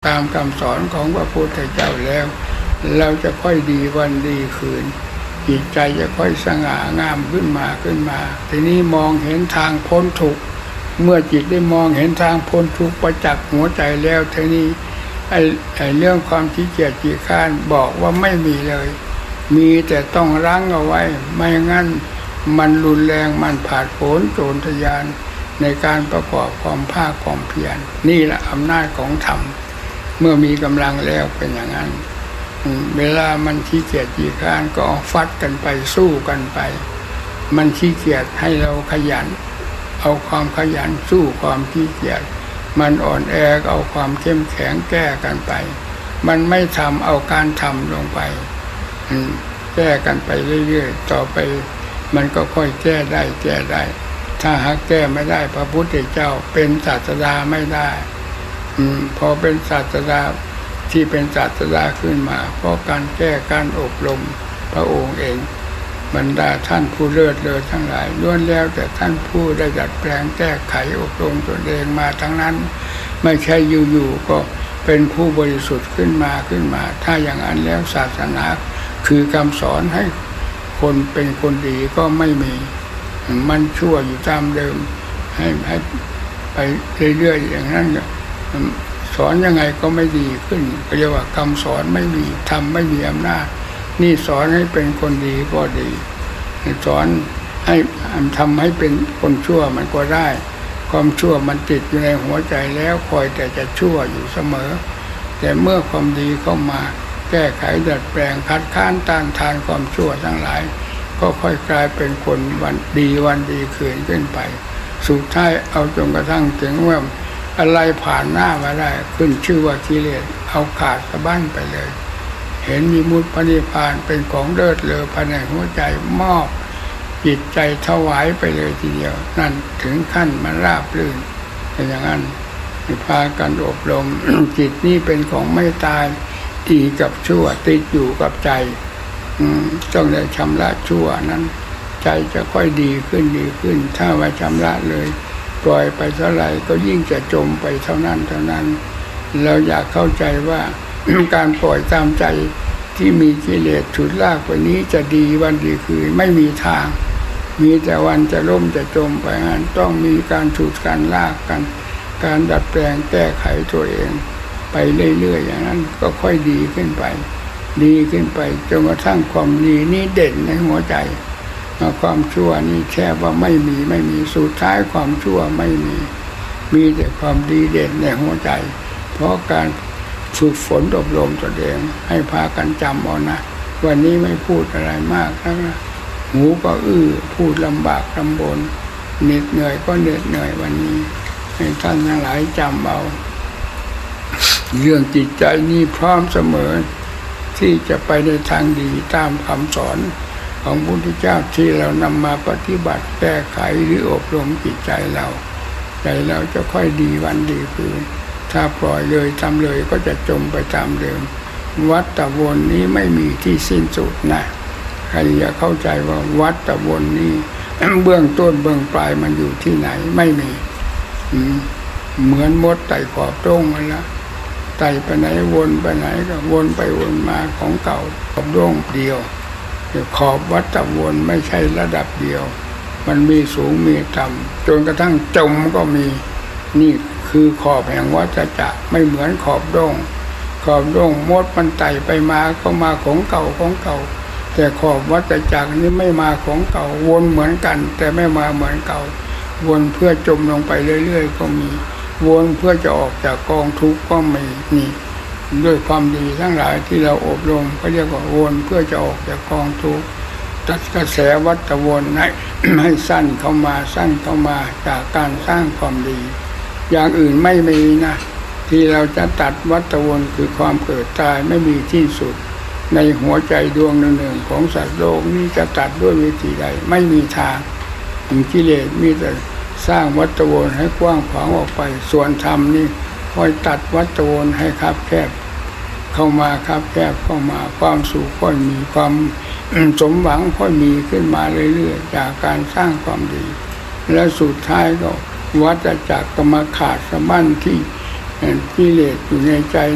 ตามคำสอนของพระพุทธเจ้าแล้วเราจะค่อยดีวันดีคืนจิตใจจะค่อยสง่างามขึ้นมาทีนี้มองเห็นทางพ้นทุกข์เมื่อจิตได้มองเห็นทางพ้นทุกข์ประจักษ์หัวใจแล้วทีนี้ไอ้เรื่องความขี้เกียจขี้คร้านบอกว่าไม่มีเลยมีแต่ต้องรั้งเอาไว้ไม่งั้นมันรุนแรงมันผาดโผนโจรทยานในการประกอบความภาคความเพียรนี่แหละอำนาจของธรรมเมื่อมีกำลังแล้วเป็นอย่างนั้นเวลามันขี้เกียจขี้คร้านก็ฟัดกันไปสู้กันไปมันขี้เกียจให้เราขยันเอาความขยันสู้ความขี้เกียจมันอ่อนแอเอาความเข้มแข็งแก้กันไปมันไม่ทำเอาการทำลงไปแก้กันไปเรื่อยๆต่อไปมันก็ค่อยแก้ได้ถ้าหากแก้ไม่ได้พระพุทธเจ้าเป็นศาสดาไม่ได้พอเป็นศาสดาที่เป็นศาสดาขึ้นมาเพราะการแก้การอบรมพระองค์เองบรรดาท่านผู้เลิศเลอทั้งหลายล้วนแล้วแต่ท่านผู้ได้ดัดแปลงแก้ไขอบรมตนเองมาทั้งนั้นไม่ใช่อยู่ๆก็เป็นผู้บริสุทธิ์ขึ้นมาถ้าอย่างนั้นแล้วศาสนาคือคำสอนให้คนเป็นคนดีก็ไม่มีมันชั่วอยู่ตามเดิมให้ไปเรื่อยๆอย่างนั้นสอนยังไงก็ไม่ดีขึ้นก็เรียกว่าคำสอนไม่มีธรรมไม่มีอำนาจนี่สอนให้เป็นคนดีก็ดีสอนให้ทำให้เป็นคนชั่วมันก็ได้ความชั่วมันติดอยู่ในหัวใจแล้วคอยแต่จะชั่วอยู่เสมอแต่เมื่อความดีเข้ามาแก้ไขดัดแปลงคัดค้านต้านทานความชั่วทั้งหลายก็ค่อยกลายเป็นคนวันดีคืนขึ้นไปสุดท้ายเอาจนกระทั่งถึงว่าอะไรผ่านหน้ามาได้ขึ้นชื่อว่ากิเลสเอาขาดสะบั้นไปเลยเห็นวิมุตติพระนิพพานเป็นของเลิศเลอภายในหัวใจมอบจิตใจถวายไปเลยทีเดียวนั่นถึงขั้นมันราบรื่นเป็นอย่างนั้นพากันอบรม จิตนี่เป็นของไม่ตายดีกับชั่วติดอยู่กับใจต้องได้ชำระชั่วนั้นใจจะค่อยดีขึ้นถ้าว่าชำระเลยปล่อยไปเท่าไหร่ก็ยิ่งจะจมไปเท่านั้นเราอยากเข้าใจว่า การปล่อยตามใจที่มีกิเลสฉุดลากไปนี้จะดีวันดีคืนไม่มีทางมีแต่วันจะล่มจะจมไปงั้นต้องมีการฉุดการลากกันการดัดแปลงแก้ไขตัวเองไปเรื่อยๆอย่างนั้นก็ค่อยดีขึ้นไปจนกระทั่งความดีนี้เด่นในหัวใจความชั่วนี่แค่ว่าไม่มีสุดท้ายความชั่วไม่มีแต่ความดีเด่นในหัวใจเพราะการฝึกฝนอบรมตัวเองให้พากันจำเอานะวันนี้ไม่พูดอะไรมากนะหูก็พูดลำบากลำบนเหน็ดเหนื่อยก็เหน็ดเหนื่อยวันนี้ให้ท่านทั้งหลายจำเอาเรื่องจิตใจนี่พร้อมเสมอที่จะไปในทางดีตามคำสอนของพระพุทธเจ้าที่เรานำมาปฏิบัติแก้ไขหรืออบรมจิตใจเราจะค่อยดีวันดีคืนถ้าปล่อยเลยทำเลยก็จะจมไปตามเดิมวัฏวนนี้ไม่มีที่สิ้นสุดนะใครอย่าเข้าใจว่าวัฏวนนี้ เบื้องต้นเบื้องปลายมันอยู่ที่ไหนไม่มีเหมือนมดไต่ขอบตรงนั่นละไต่ไปไหนวนไปไหนก็วนไปวนมาของเก่าขอบตรงเดียวขอบวัฏวนไม่ใช่ระดับเดียวมันมีสูงมีต่ำจนกระทั่งจมก็มีนี่คือขอบแห่งวัฏจักรไม่เหมือนขอบดงมดมันไต่ไปมาก็มาของเก่าแต่ขอบวัฏจักรนี่ไม่มาของเก่าวนเหมือนกันแต่ไม่มาเหมือนเก่าวนเพื่อจมลงไปเรื่อยๆก็มีวนเพื่อจะออกจากกองทุกข์ก็มีนี่ด้วยความดีทั้งหลายที่เราอบรมก็เรียกว่าวนเพื่อจะออกจากกองทุกข์ตัดกระแสวัฏวนให้สั้นเข้ามาจากการสร้างความดีอย่างอื่นไม่มีนะที่เราจะตัดวัฏวนคือความเกิดตายไม่มีที่สุดในหัวใจดวงหนึ่งของสัตว์โลกนี้จะตัดด้วยวิธีใดไม่มีทางกิเลสมีแต่สร้างวัฏวนให้กว้างขวางออกไปส่วนธรรมนี่คอยตัดวัฏวนให้คับแคบเข้ามาความสุขค่อยมีความสมหวังค่อยมีขึ้นมาเรื่อยๆจากการสร้างความดีและสุดท้ายก็วัฏจักรก็มาขาดสะบั้นที่กิเลสอยู่ในใจ